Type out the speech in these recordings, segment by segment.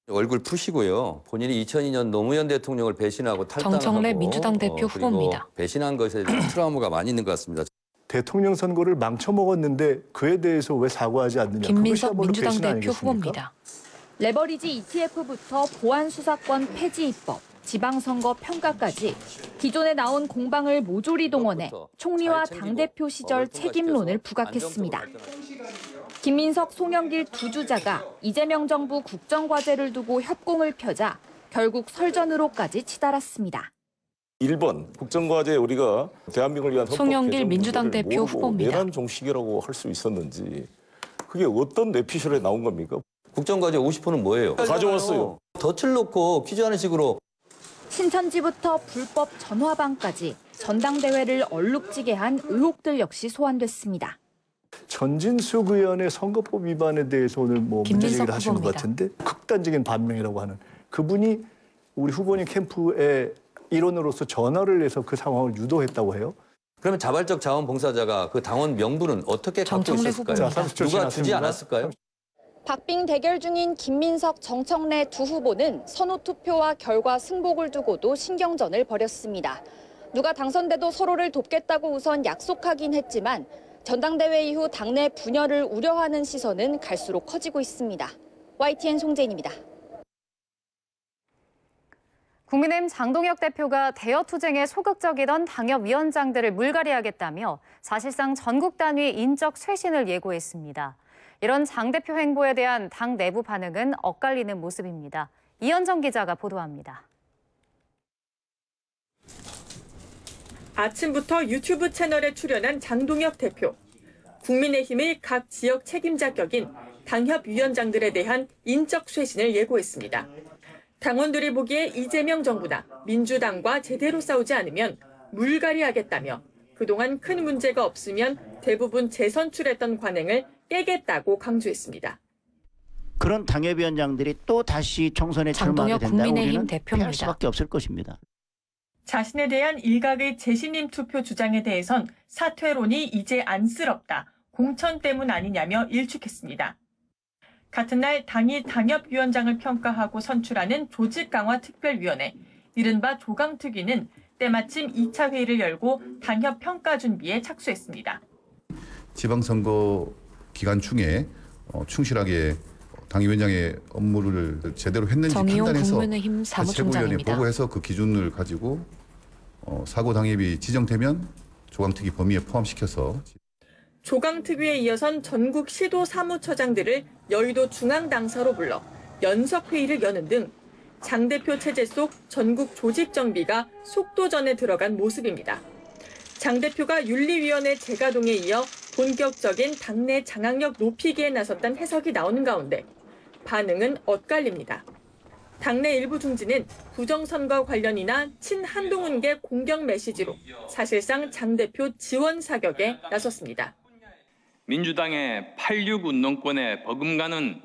얼굴 푸시고요. 본인이 2002년 노무현 대통령을 배신하고 탈당하고 정청래 민주당 대표 후보입니다. 배신한 것에 대한 트라우마가 많이 있는 것 같습니다. 대통령 선거를 망쳐먹었는데 그에 대해서 왜 사과하지 않느냐. 김민석 민주당 대표 후보입니다. 레버리지 ETF부터 보안 수사권 폐지 입법, 지방선거 평가까지 기존에 나온 공방을 모조리 동원해 총리와 당대표 시절 책임론을 부각했습니다. 김민석, 송영길 두 주자가 이재명 정부 국정과제를 두고 협공을 펴자 결국 설전으로까지 치달았습니다. 1번 국정과제 우리가 대한민국을 위한 헌법 송영길 개정 민주당 문제를 대표 모르고 후보입니다. 내란 종식이라고 할 수 있었는지 그게 어떤 뇌피셜에 나온 겁니까? 국정과제 50%는 뭐예요? 가져왔어요. 덫을 놓고 퀴즈하는 식으로. 신천지부터 불법 전화방까지 전당대회를 얼룩지게 한 의혹들 역시 소환됐습니다. 전진숙 의원의 선거법 위반에 대해서 오늘 문제 제기를 하시는 것 같은데 극단적인 반명이라고 하는 그분이 우리 후보님 캠프의 일원으로서 전화를 해서 그 상황을 유도했다고 해요. 그러면 자발적 자원봉사자가 그 당원 명부는 어떻게 갖고 있었을까요? 누가 주지 않았을까요? 박빙 대결 중인 김민석, 정청래 두 후보는 선호 투표와 결과 승복을 두고도 신경전을 벌였습니다. 누가 당선돼도 서로를 돕겠다고 우선 약속하긴 했지만 전당대회 이후 당내 분열을 우려하는 시선은 갈수록 커지고 있습니다. YTN 송재인입니다. 국민의힘 장동혁 대표가 대여투쟁에 소극적이던 당협위원장들을 물갈이하겠다며 사실상 전국 단위 인적 쇄신을 예고했습니다. 이런 장 대표 행보에 대한 당 내부 반응은 엇갈리는 모습입니다. 이현정 기자가 보도합니다. 아침부터 유튜브 채널에 출연한 장동혁 대표. 국민의힘의 각 지역 책임자 격인 당협위원장들에 대한 인적 쇄신을 예고했습니다. 당원들이 보기에 이재명 정부나 민주당과 제대로 싸우지 않으면 물갈이하겠다며 그동안 큰 문제가 없으면 대부분 재선출했던 관행을 깨겠다고 강조했습니다. 그런 당협위원장들이 또 다시 총선에 출마하게 된다면 우리는 피할 수밖에 없을 것입니다. 자신에 대한 일각의 재신임 투표 주장에 대해선 사퇴론이 이제 안쓰럽다, 공천 때문 아니냐며 일축했습니다. 같은 날 당이 당협위원장을 평가하고 선출하는 조직강화특별위원회, 이른바 조강특위는 때마침 2차 회의를 열고 당협 평가 준비에 착수했습니다. 지방선거 기간 중에 충실하게 당위원장의 업무를 제대로 했는지 판단해서 최고위원회에 보고해서 그 기준을 가지고 사고 당협이 지정되면 조강특위 범위에 포함시켜서. 조강특위에 이어선 전국 시도 사무처장들을 여의도 중앙당사로 불러 연석회의를 여는 등 장 대표 체제 속 전국 조직 정비가 속도전에 들어간 모습입니다. 장 대표가 윤리위원회 재가동에 이어 본격적인 당내 장악력 높이기에 나섰다는 해석이 나오는 가운데 반응은 엇갈립니다. 당내 일부 중진은 부정선거 관련이나 친한동훈계 공격 메시지로 사실상 장 대표 지원 사격에 나섰습니다. 민주당의 86 운동권에 버금가는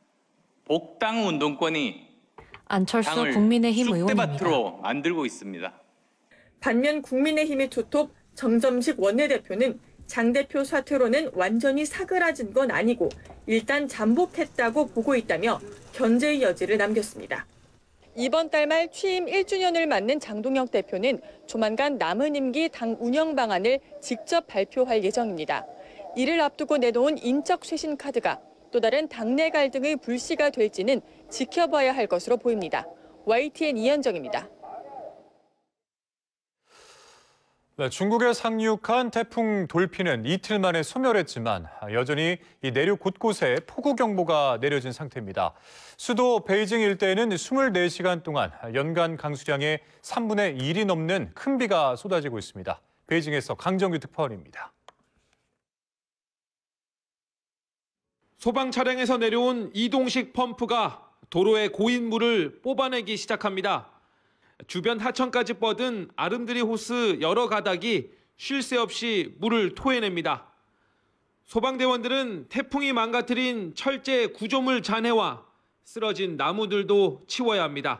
복당 운동권이 안철수 국민의힘 의원입니다. 쑥대밭으로 만들고 있습니다. 반면 국민의힘의 투톱 정점식 원내대표는 장 대표 사퇴로는 완전히 사그라진 건 아니고 일단 잠복했다고 보고 있다며 견제의 여지를 남겼습니다. 이번 달 말 취임 1주년을 맞는 장동혁 대표는 조만간 남은 임기 당 운영 방안을 직접 발표할 예정입니다. 이를 앞두고 내놓은 인적 쇄신 카드가 또 다른 당내 갈등의 불씨가 될지는 지켜봐야 할 것으로 보입니다. YTN 이현정입니다. 네, 중국에 상륙한 태풍 돌핀은 이틀 만에 소멸했지만 여전히 이 내륙 곳곳에 폭우경보가 내려진 상태입니다. 수도 베이징 일대에는 24시간 동안 연간 강수량의 3분의 1이 넘는 큰 비가 쏟아지고 있습니다. 베이징에서 강정규 특파원입니다. 소방 차량에서 내려온 이동식 펌프가 도로의 고인 물을 뽑아내기 시작합니다. 주변 하천까지 뻗은 아름드리 호스 여러 가닥이 쉴 새 없이 물을 토해냅니다. 소방대원들은 태풍이 망가뜨린 철제 구조물 잔해와 쓰러진 나무들도 치워야 합니다.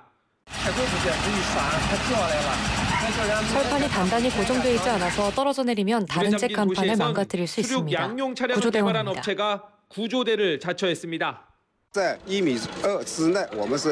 철판이 단단히 고정되어 있지 않아서 떨어져 내리면 다른 책 간판을 망가뜨릴 수 있습니다. 양용 차량을 개발한 업체가 구조대를 자처했습니다.